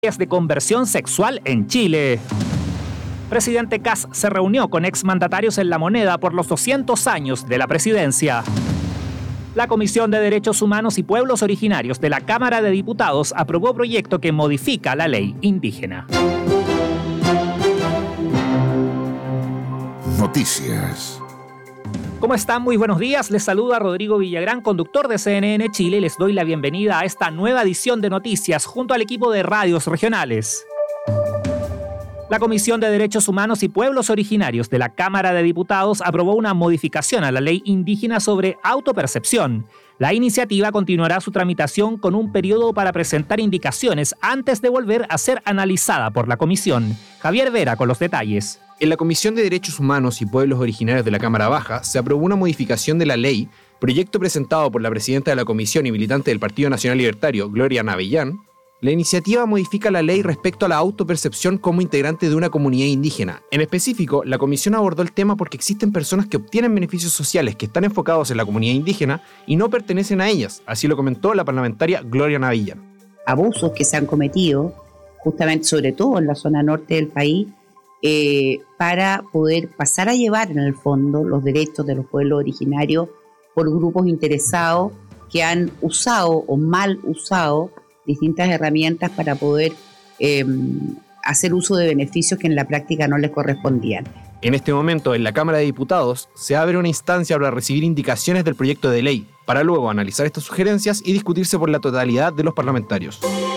de conversión sexual en Chile. Presidente Kast se reunió con exmandatarios en La Moneda por los 200 años de la presidencia. La Comisión de Derechos Humanos y Pueblos Originarios de la Cámara de Diputados aprobó proyecto que modifica la ley indígena. Noticias. ¿Cómo están? Muy buenos días. Les saluda Rodrigo Villagrán, conductor de CNN Chile, y les doy la bienvenida a esta nueva edición de noticias junto al equipo de radios regionales. La Comisión de Derechos Humanos y Pueblos Originarios de la Cámara de Diputados aprobó una modificación a la ley indígena sobre autopercepción. La iniciativa continuará su tramitación con un periodo para presentar indicaciones antes de volver a ser analizada por la Comisión. Javier Vera con los detalles. En la Comisión de Derechos Humanos y Pueblos Originarios de la Cámara Baja se aprobó una modificación de la ley, proyecto presentado por la presidenta de la Comisión y militante del Partido Nacional Libertario, Gloria Navellán. La iniciativa modifica la ley respecto a la autopercepción como integrante de una comunidad indígena. En específico, la Comisión abordó el tema porque existen personas que obtienen beneficios sociales que están enfocados en la comunidad indígena y no pertenecen a ellas, así lo comentó la parlamentaria Gloria Navellán. Abusos que se han cometido, justamente sobre todo en la zona norte del país, para poder pasar a llevar en el fondo los derechos de los pueblos originarios por grupos interesados que han usado o mal usado distintas herramientas para poder hacer uso de beneficios que en la práctica no les correspondían. En este momento, en la Cámara de Diputados, se abre una instancia para recibir indicaciones del proyecto de ley, para luego analizar estas sugerencias y discutirse por la totalidad de los parlamentarios.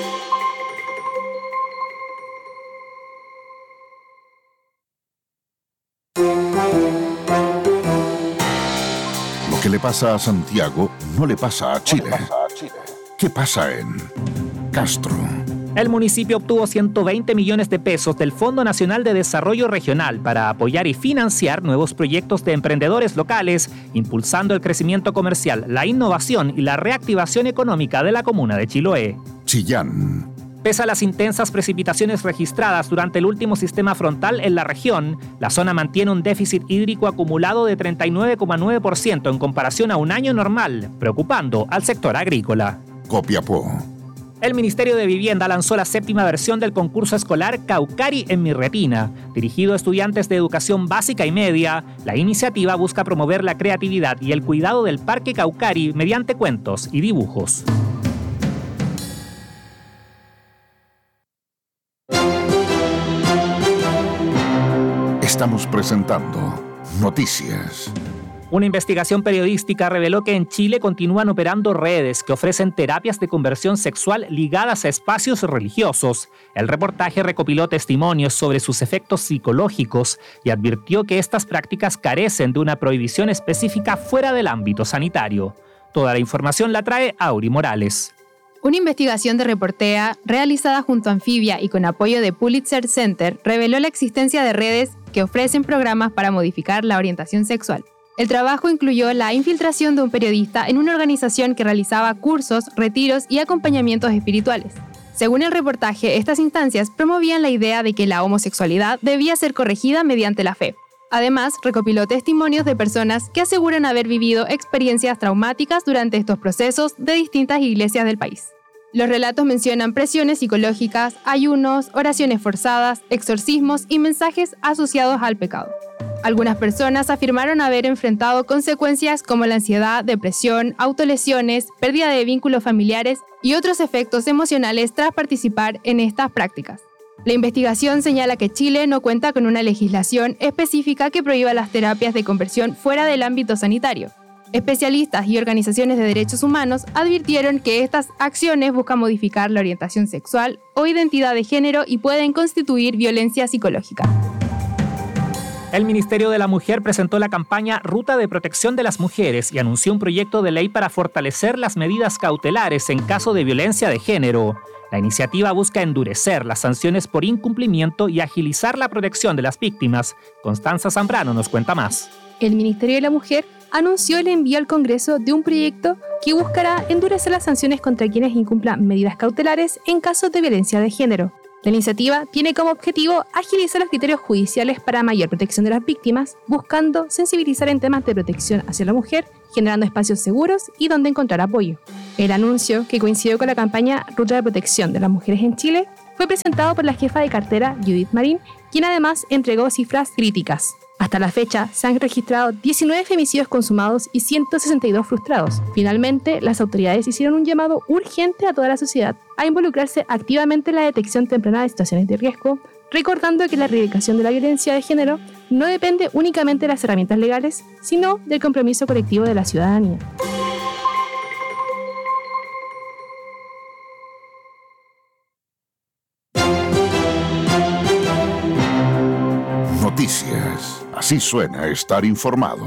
Lo que le pasa a Santiago no le pasa a Chile. ¿Qué pasa en Castro? El municipio obtuvo 120 millones de pesos del Fondo Nacional de Desarrollo Regional para apoyar y financiar nuevos proyectos de emprendedores locales, impulsando el crecimiento comercial, la innovación y la reactivación económica de la comuna de Chiloé. Chillán. Pese a las intensas precipitaciones registradas durante el último sistema frontal en la región, la zona mantiene un déficit hídrico acumulado de 39,9% en comparación a un año normal, preocupando al sector agrícola. Copiapó. El Ministerio de Vivienda lanzó la 7ª versión del concurso escolar Caucari en mi retina. Dirigido a estudiantes de educación básica y media, la iniciativa busca promover la creatividad y el cuidado del Parque Caucari mediante cuentos y dibujos. Estamos presentando Noticias. Una investigación periodística reveló que en Chile continúan operando redes que ofrecen terapias de conversión sexual ligadas a espacios religiosos. El reportaje recopiló testimonios sobre sus efectos psicológicos y advirtió que estas prácticas carecen de una prohibición específica fuera del ámbito sanitario. Toda la información la trae Auri Morales. Una investigación de Reportea, realizada junto a Anfibia y con apoyo de Pulitzer Center, reveló la existencia de redes que ofrecen programas para modificar la orientación sexual. El trabajo incluyó la infiltración de un periodista en una organización que realizaba cursos, retiros y acompañamientos espirituales. Según el reportaje, estas instancias promovían la idea de que la homosexualidad debía ser corregida mediante la fe. Además, recopiló testimonios de personas que aseguran haber vivido experiencias traumáticas durante estos procesos de distintas iglesias del país. Los relatos mencionan presiones psicológicas, ayunos, oraciones forzadas, exorcismos y mensajes asociados al pecado. Algunas personas afirmaron haber enfrentado consecuencias como la ansiedad, depresión, autolesiones, pérdida de vínculos familiares y otros efectos emocionales tras participar en estas prácticas. La investigación señala que Chile no cuenta con una legislación específica que prohíba las terapias de conversión fuera del ámbito sanitario. Especialistas y organizaciones de derechos humanos advirtieron que estas acciones buscan modificar la orientación sexual o identidad de género y pueden constituir violencia psicológica. El Ministerio de la Mujer presentó la campaña Ruta de Protección de las Mujeres y anunció un proyecto de ley para fortalecer las medidas cautelares en caso de violencia de género. La iniciativa busca endurecer las sanciones por incumplimiento y agilizar la protección de las víctimas. Constanza Zambrano nos cuenta más. El Ministerio de la Mujer anunció el envío al Congreso de un proyecto que buscará endurecer las sanciones contra quienes incumplan medidas cautelares en casos de violencia de género. La iniciativa tiene como objetivo agilizar los criterios judiciales para mayor protección de las víctimas, buscando sensibilizar en temas de protección hacia la mujer, generando espacios seguros y donde encontrar apoyo. El anuncio, que coincidió con la campaña Ruta de Protección de las Mujeres en Chile, fue presentado por la jefa de cartera Judith Marín, quien además entregó cifras críticas. Hasta la fecha, se han registrado 19 femicidios consumados y 162 frustrados. Finalmente, las autoridades hicieron un llamado urgente a toda la sociedad a involucrarse activamente en la detección temprana de situaciones de riesgo, recordando que la erradicación de la violencia de género no depende únicamente de las herramientas legales, sino del compromiso colectivo de la ciudadanía. Noticias. Así suena estar informado.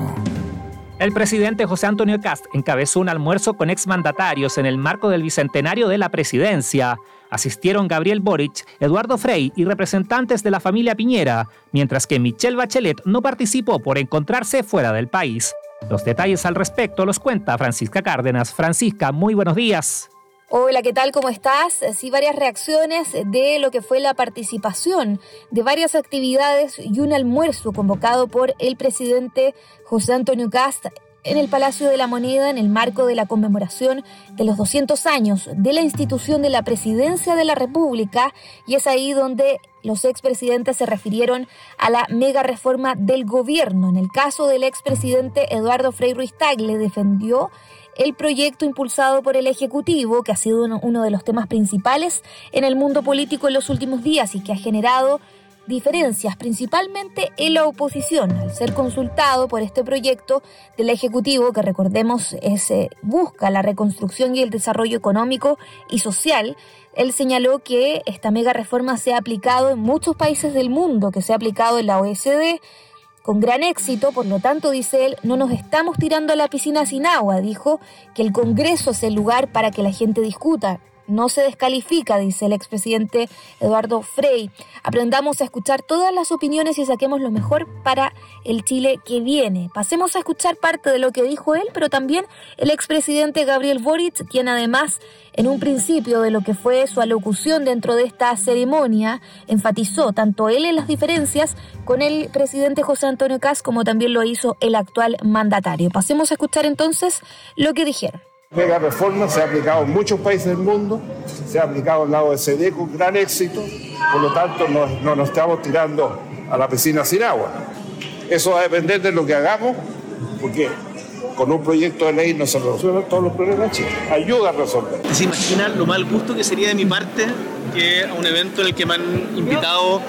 El presidente José Antonio Kast encabezó un almuerzo con exmandatarios en el marco del bicentenario de la presidencia. Asistieron Gabriel Boric, Eduardo Frei y representantes de la familia Piñera, mientras que Michelle Bachelet no participó por encontrarse fuera del país. Los detalles al respecto los cuenta Francisca Cárdenas. Francisca, muy buenos días. Hola, ¿qué tal? ¿Cómo estás? Sí, varias reacciones de lo que fue la participación de varias actividades y un almuerzo convocado por el presidente José Antonio Kast en el Palacio de la Moneda en el marco de la conmemoración de los 200 años de la institución de la Presidencia de la República, y es ahí donde los expresidentes se refirieron a la mega reforma del gobierno. En el caso del expresidente Eduardo Frei Ruiz-Tagle, defendió el proyecto impulsado por el Ejecutivo, que ha sido uno de los temas principales en el mundo político en los últimos días y que ha generado diferencias, principalmente en la oposición. Al ser consultado por este proyecto del Ejecutivo, que recordemos busca la reconstrucción y el desarrollo económico y social, él señaló que esta mega reforma se ha aplicado en muchos países del mundo, que se ha aplicado en la OECD, con gran éxito. Por lo tanto, dice él, no nos estamos tirando a la piscina sin agua. Dijo que el Congreso es el lugar para que la gente discuta. No se descalifica, dice el expresidente Eduardo Frei. Aprendamos a escuchar todas las opiniones y saquemos lo mejor para el Chile que viene. Pasemos a escuchar parte de lo que dijo él, pero también el expresidente Gabriel Boric, quien además, en un principio de lo que fue su alocución dentro de esta ceremonia, enfatizó tanto él en las diferencias con el presidente José Antonio Kast como también lo hizo el actual mandatario. Pasemos a escuchar entonces lo que dijeron. La mega reforma se ha aplicado en muchos países del mundo, se ha aplicado en la OECD con gran éxito, por lo tanto no nos estamos tirando a la piscina sin agua. Eso va a depender de lo que hagamos, porque con un proyecto de ley no se resuelven todos los problemas de Chile. Ayuda a resolver. ¿Se imaginan lo mal gusto que sería de mi parte que a un evento en el que me han invitado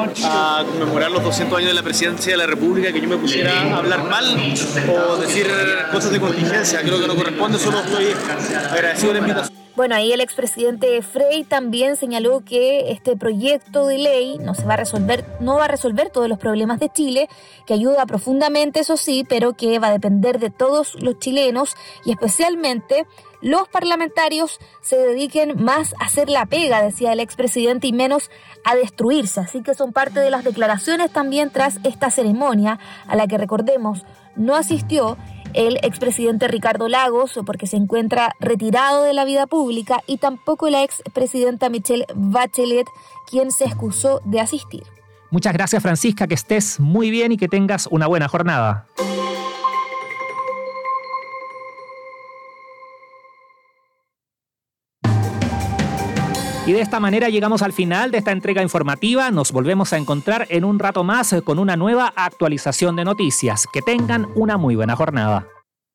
a conmemorar los 200 años de la presidencia de la República, que yo me pusiera a hablar mal o decir cosas de contingencia? Creo que no corresponde, solo estoy agradecido de la invitación. Bueno, ahí el expresidente Frei también señaló que este proyecto de ley no va a resolver todos los problemas de Chile, que ayuda profundamente, eso sí, pero que va a depender de todos los chilenos y especialmente los parlamentarios se dediquen más a hacer la pega, decía el expresidente, y menos a destruirse. Así que son parte de las declaraciones también tras esta ceremonia a la que, recordemos, no asistió el expresidente Ricardo Lagos, porque se encuentra retirado de la vida pública, y tampoco la expresidenta Michelle Bachelet, quien se excusó de asistir. Muchas gracias, Francisca, que estés muy bien y que tengas una buena jornada. Y de esta manera llegamos al final de esta entrega informativa. Nos volvemos a encontrar en un rato más con una nueva actualización de noticias. Que tengan una muy buena jornada.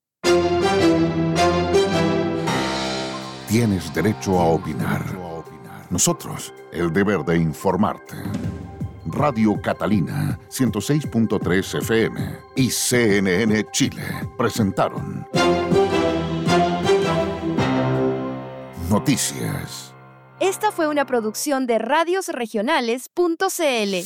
Tienes derecho a opinar. Nosotros, el deber de informarte. Radio Catalina, 106.3 FM y CNN Chile presentaron Noticias. Esta fue una producción de radiosregionales.cl.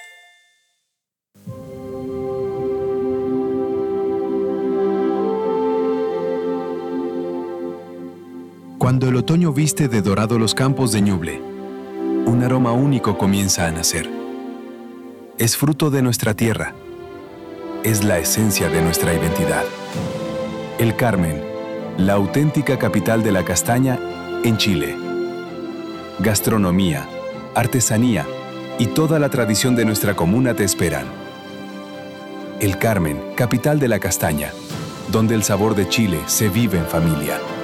Cuando el otoño viste de dorado los campos de Ñuble, un aroma único comienza a nacer. Es fruto de nuestra tierra. Es la esencia de nuestra identidad. El Carmen, la auténtica capital de la castaña en Chile. Gastronomía, artesanía y toda la tradición de nuestra comuna te esperan. El Carmen, capital de la castaña, donde el sabor de Chile se vive en familia.